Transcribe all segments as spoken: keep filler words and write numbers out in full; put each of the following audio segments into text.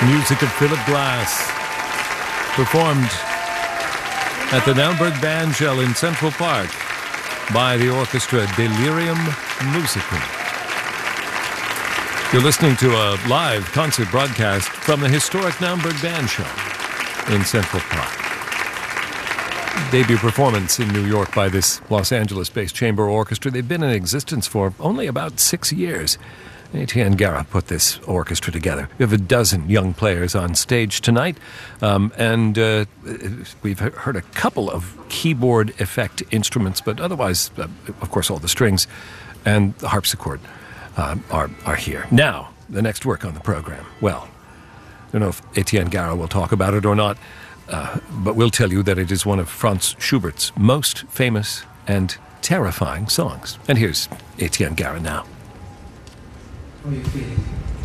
Music of Philip Glass, performed at the Naumburg Bandshell in Central Park by the orchestra Delirium Musicum. You're listening to a live concert broadcast from the historic Naumburg Bandshell in Central Park. Debut performance in New York by this Los Angeles-based chamber orchestra. They've been in existence for only about six years. Etienne Gara put this orchestra together. We have a dozen young players on stage tonight, um, and uh, we've heard a couple of keyboard effect instruments, but otherwise, uh, of course, all the strings and the harpsichord uh, are, are here. Now, the next work on the program. Well, I don't know if Etienne Gara will talk about it or not, uh, but we'll tell you that it is one of Franz Schubert's most famous and terrifying songs. And here's Etienne Gara now. How are you feeling?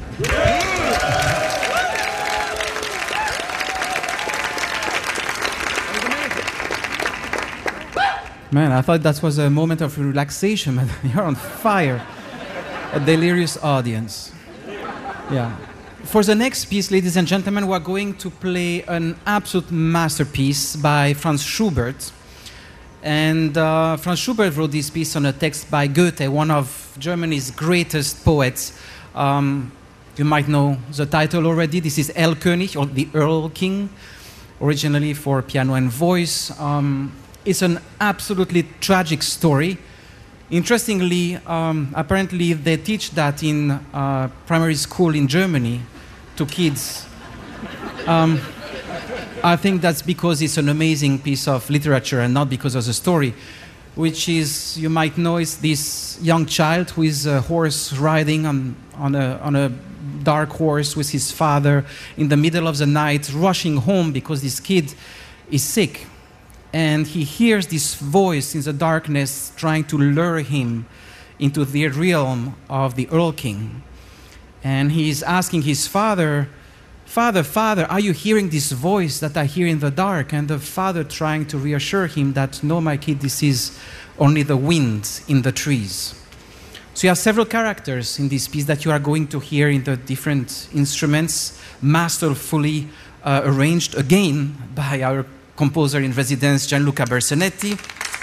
Man, I thought that was a moment of relaxation, but you're on fire. A delirious audience. Yeah. For the next piece, ladies and gentlemen, we're going to play an absolute masterpiece by Franz Schubert. And uh, Franz Schubert wrote this piece on a text by Goethe, one of Germany's greatest poets. Um, you might know the title already. This is Erlkönig, or the Earl King, originally for piano and voice. Um, it's an absolutely tragic story. Interestingly, um, apparently they teach that in uh, primary school in Germany to kids. Um, I think that's because it's an amazing piece of literature and not because of the story, which is, you might know, is this young child who is a horse riding on, on, a, on a dark horse with his father in the middle of the night, rushing home because this kid is sick. And he hears this voice in the darkness trying to lure him into the realm of the Earl King. And he's asking his father, Father, Father, are you hearing this voice that I hear in the dark? And the father trying to reassure him that, no, my kid, this is only the wind in the trees. So you have several characters in this piece that you are going to hear in the different instruments, masterfully uh, arranged again by our composer in residence, Gianluca Bersonetti.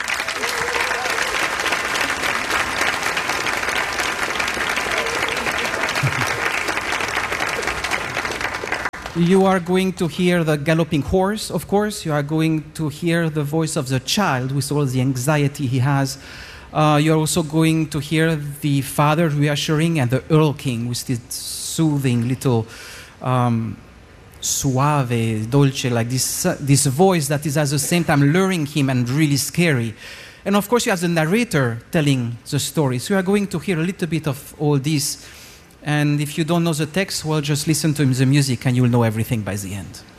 You are going to hear the galloping horse, of course. You are going to hear the voice of the child with all the anxiety he has. Uh, you're also going to hear the father reassuring and the Earl King with this soothing little um, suave, dolce, like this, uh, this voice that is at the same time luring him and really scary. And of course you have the narrator telling the story. So you are going to hear a little bit of all this. And if you don't know the text, well, just listen to the music and you'll know everything by the end.